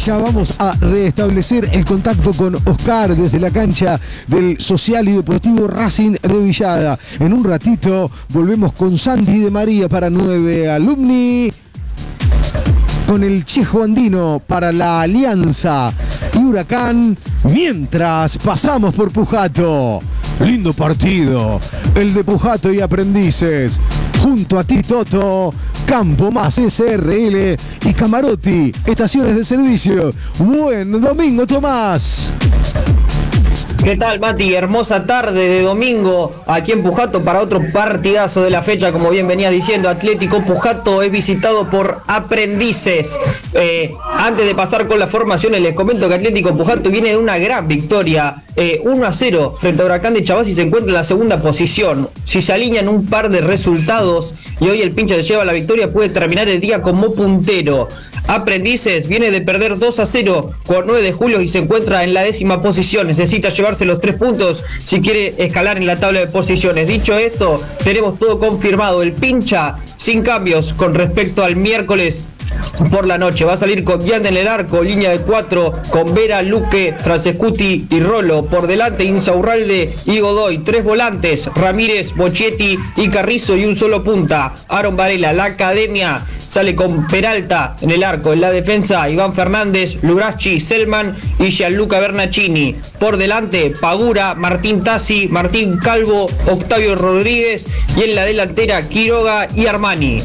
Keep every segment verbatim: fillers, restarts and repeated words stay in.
Ya vamos a restablecer el contacto con Oscar desde la cancha del Social y Deportivo Racing de Villada. En un ratito volvemos con Sandy de María para nueve alumni, con el Chejo Andino para la Alianza y Huracán, mientras pasamos por Pujato. Lindo partido, el de Pujato y Aprendices. Junto a ti, Toto, Campo Más S R L y Camarotti, estaciones de servicio. Buen domingo, Tomás. ¿Qué tal, Mati? Hermosa tarde de domingo aquí en Pujato para otro partidazo de la fecha. Como bien venías diciendo, Atlético Pujato es visitado por Aprendices. Eh, antes de pasar con las formaciones, les comento que Atlético Pujato viene de una gran victoria, eh, uno a cero frente a Huracán de Chabás y se encuentra en la segunda posición. Si se alinean un par de resultados y hoy el pincha se lleva la victoria, puede terminar el día como puntero. Aprendices viene de perder dos a cero con nueve de julio y se encuentra en la décima posición. Necesita llevarse los tres puntos si quiere escalar en la tabla de posiciones. Dicho esto, tenemos todo confirmado. El pincha sin cambios con respecto al miércoles por la noche. Va a salir con Dian en el arco, línea de cuatro, con Vera, Luque, Transescuti y Rolo. Por delante, Insaurralde y Godoy. Tres volantes, Ramírez, Bochetti y Carrizo y un solo punta, Aaron Varela. La academia sale con Peralta en el arco. En la defensa, Iván Fernández, Lurachi, Selman y Gianluca Bernaccini. Por delante, Pagura, Martín Tassi, Martín Calvo, Octavio Rodríguez. Y en la delantera, Quiroga y Armani.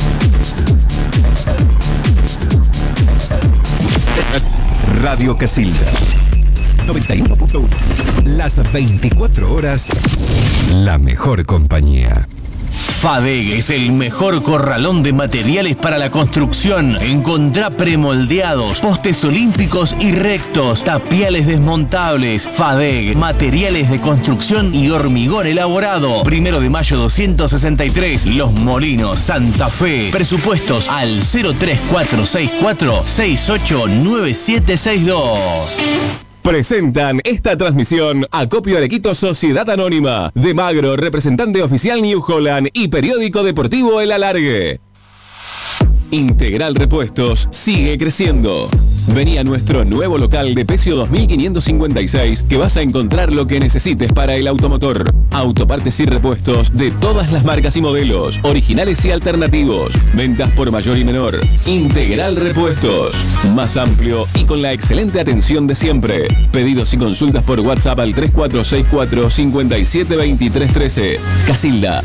Radio Casilda noventa y uno punto uno. Las veinticuatro horas, la mejor compañía. FADEG es el mejor corralón de materiales para la construcción. Encontrá premoldeados, postes olímpicos y rectos, tapiales desmontables. FADEG, materiales de construcción y hormigón elaborado. Primero de mayo doscientos sesenta y tres, Los Molinos, Santa Fe. Presupuestos al cero tres cuatro seis cuatro seis ocho nueve siete seis dos. Presentan esta transmisión Acopio Arequito Sociedad Anónima, De Magro, representante oficial New Holland y periódico deportivo El Alargue. Integral Repuestos sigue creciendo. Vení a nuestro nuevo local de Pecio dos mil quinientos cincuenta y seis que vas a encontrar lo que necesites para el automotor. Autopartes y repuestos de todas las marcas y modelos, originales y alternativos. Ventas por mayor y menor. Integral Repuestos. Más amplio y con la excelente atención de siempre. Pedidos y consultas por WhatsApp al tres cuatro seis cuatro cinco siete dos tres uno tres. Casilda.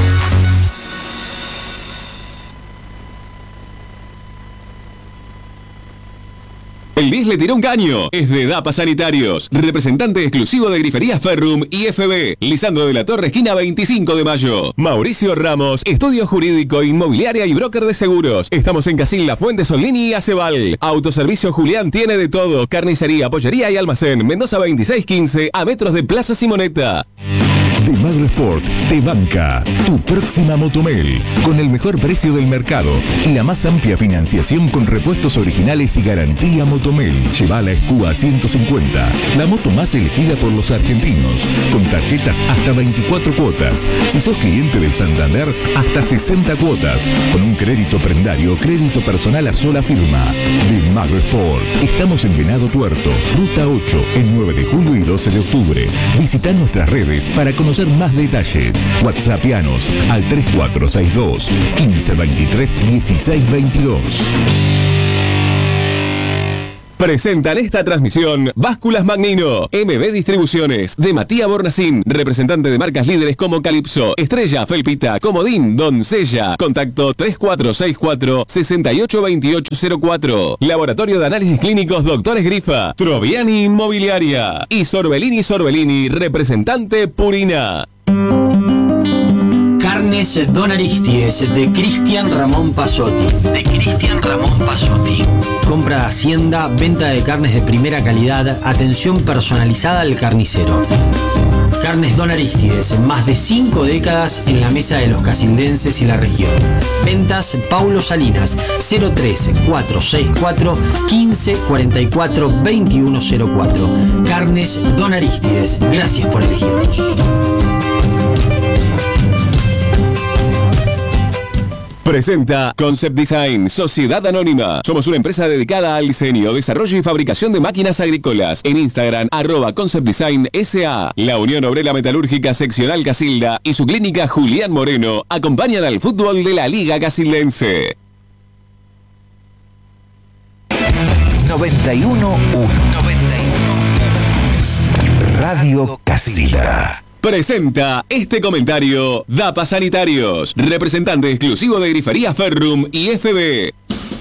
El diez le tiró un caño. Es de D A P A Sanitarios. Representante exclusivo de Griferías Ferrum y F B. Lisandro de la Torre, esquina veinticinco de mayo. Mauricio Ramos, estudio jurídico, inmobiliaria y broker de seguros. Estamos en Casilda, Fuente Solini y Aceval. Autoservicio Julián tiene de todo. Carnicería, pollería y almacén. Mendoza veintiséis quince, a metros de Plaza Simoneta. De Magro Sport te banca tu próxima Motomel con el mejor precio del mercado y la más amplia financiación con repuestos originales y garantía Motomel. Lleva la Escúa ciento cincuenta, la moto más elegida por los argentinos, con tarjetas hasta veinticuatro cuotas. Si sos cliente del Santander, hasta sesenta cuotas, con un crédito prendario o crédito personal a sola firma. De Magro Sport. Estamos en Venado Tuerto, Ruta ocho, en nueve de julio y doce de octubre. Visita nuestras redes para conocer más detalles. WhatsAppianos al tres cuatro seis dos, quince veintitrés, dieciséis veintidós. Presentan esta transmisión Básculas Magnino, M B Distribuciones, de Matías Bornacín, representante de marcas líderes como Calypso, Estrella, Felpita, Comodín, Doncella. Contacto tres cuatro seis cuatro, seis ocho dos ocho cero cuatro. Laboratorio de Análisis Clínicos Doctores Grifa, Troviani Inmobiliaria y Sorbellini Sorbellini, representante Purina. Carnes Don Aristides, de Cristian Ramón Pasotti. De Cristian Ramón Pasotti. Compra de hacienda, venta de carnes de primera calidad, atención personalizada al carnicero. Carnes Don Aristides, más de cinco décadas en la mesa de los casildenses y la región. Ventas Paulo Salinas, cero tres cuatro seis cuatro, quince cuarenta y cuatro, veintiuno cero cuatro. Carnes Don Aristides, gracias por elegirnos. Presenta Concept Design, Sociedad Anónima. Somos una empresa dedicada al diseño, desarrollo y fabricación de máquinas agrícolas. En Instagram, arroba Concept Design S A. La Unión Obrera Metalúrgica Seccional Casilda y su clínica Julián Moreno acompañan al fútbol de la Liga Casildense. noventa y uno uno. noventa y uno uno. Radio Casilda. Presenta este comentario Dapa Sanitarios, representante exclusivo de Grifería Ferrum y F B.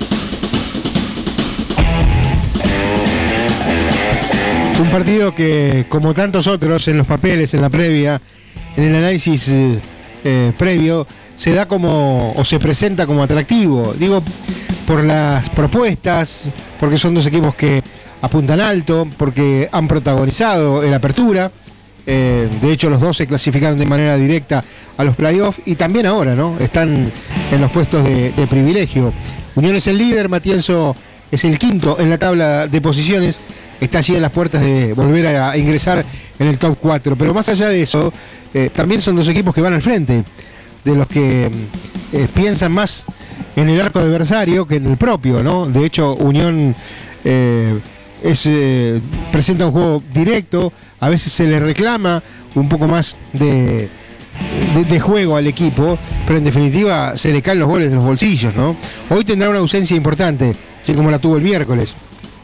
Un partido que, como tantos otros en los papeles, en la previa, en el análisis eh, eh, previo, se da como, o se presenta como atractivo. Digo, por las propuestas, porque son dos equipos que apuntan alto, porque han protagonizado el Apertura. Eh, de hecho, los dos se clasificaron de manera directa a los playoffs y también ahora, ¿no? Están en los puestos de, de privilegio. Unión es el líder, Matienzo es el quinto en la tabla de posiciones. Está allí en las puertas de volver a, a ingresar en el top cuatro. Pero más allá de eso, eh, también son dos equipos que van al frente, de los que eh, piensan más en el arco adversario que en el propio, ¿no? De hecho, Unión eh, es, eh, presenta un juego directo. A veces se le reclama un poco más de, de, de juego al equipo, pero en definitiva se le caen los goles de los bolsillos, ¿no? Hoy tendrá una ausencia importante, así como la tuvo el miércoles.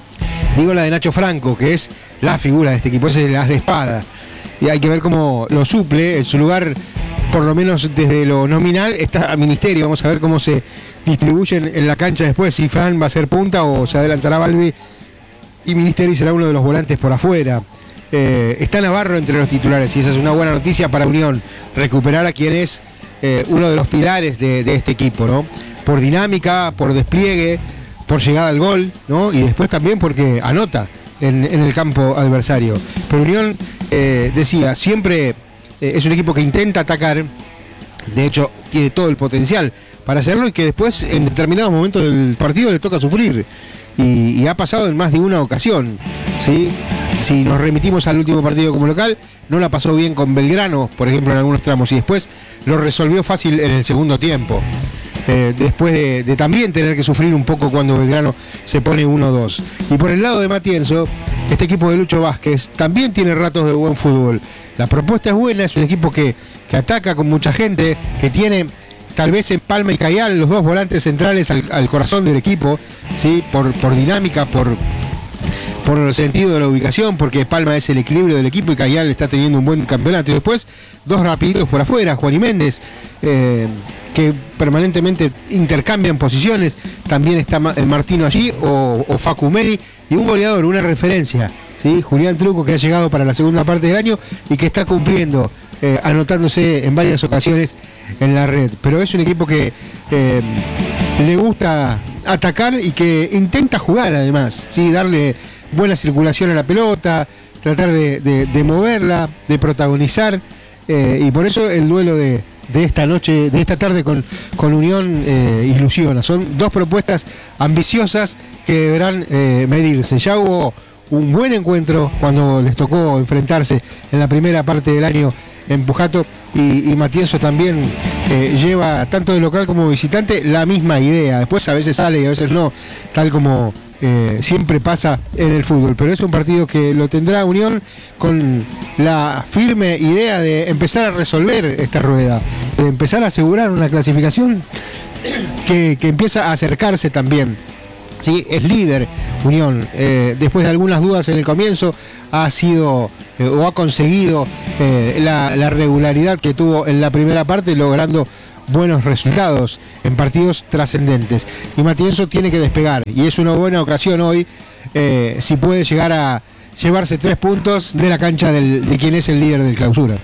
Digo la de Nacho Franco, que es la figura de este equipo, es el as de espada. Y hay que ver cómo lo suple. En su lugar, por lo menos desde lo nominal, está a Ministerio. Vamos a ver cómo se distribuyen en la cancha después, si Fran va a ser punta o se adelantará Balbi y Ministeri será uno de los volantes por afuera. Eh, está Navarro entre los titulares y esa es una buena noticia para Unión, recuperar a quien es eh, uno de los pilares de, de este equipo, ¿no? Por dinámica, por despliegue, por llegada al gol, ¿no? Y después también porque anota en, en el campo adversario. Pero Unión, eh, decía, siempre eh, es un equipo que intenta atacar, de hecho tiene todo el potencial para hacerlo y que después en determinados momentos del partido le toca sufrir. Y, y ha pasado en más de una ocasión, ¿sí? Si nos remitimos al último partido como local, no la pasó bien con Belgrano, por ejemplo, en algunos tramos, y después lo resolvió fácil en el segundo tiempo. Eh, después de, de también tener que sufrir un poco cuando Belgrano se pone uno dos. Y por el lado de Matienzo, este equipo de Lucho Vázquez también tiene ratos de buen fútbol. La propuesta es buena, es un equipo que, que ataca con mucha gente, que tiene tal vez en Palma y Cayal los dos volantes centrales al, al corazón del equipo, ¿sí? por, por dinámica, por... por el sentido de la ubicación, porque Palma es el equilibrio del equipo y Cayal está teniendo un buen campeonato. Y después, dos rapiditos por afuera, Juan y Méndez, eh, que permanentemente intercambian posiciones. También está el Martino allí, o, o Facu Meri, y un goleador, una referencia, ¿sí? Julián Truco, que ha llegado para la segunda parte del año y que está cumpliendo, eh, anotándose en varias ocasiones en la red. Pero es un equipo que eh, le gusta atacar y que intenta jugar además, ¿sí? Darle buena circulación a la pelota, tratar de, de, de moverla, de protagonizar, eh, y por eso el duelo de, de esta noche, de esta tarde con, con Unión eh, ilusiona. Son dos propuestas ambiciosas que deberán eh, medirse. Ya hubo un buen encuentro cuando les tocó enfrentarse en la primera parte del año en Pujato, y, y Matienzo también eh, lleva, tanto de local como visitante, la misma idea. Después a veces sale y a veces no, tal como Eh, siempre pasa en el fútbol, pero es un partido que lo tendrá Unión con la firme idea de empezar a resolver esta rueda, de empezar a asegurar una clasificación que, que empieza a acercarse también, ¿sí? Es líder Unión, eh, después de algunas dudas en el comienzo, ha sido eh, o ha conseguido eh, la, la regularidad que tuvo en la primera parte, logrando buenos resultados en partidos trascendentes. Y Matienzo tiene que despegar, y es una buena ocasión hoy, eh, si puede llegar a llevarse tres puntos de la cancha del, de quien es el líder del Clausura.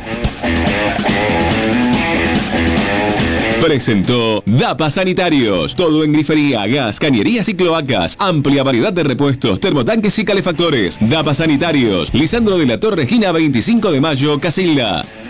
Presentó Dapa Sanitarios, todo en grifería, gas, cañerías y cloacas, amplia variedad de repuestos, termotanques y calefactores. Dapa Sanitarios, Lisandro de la Torre, esquina veinticinco de mayo, Casilda.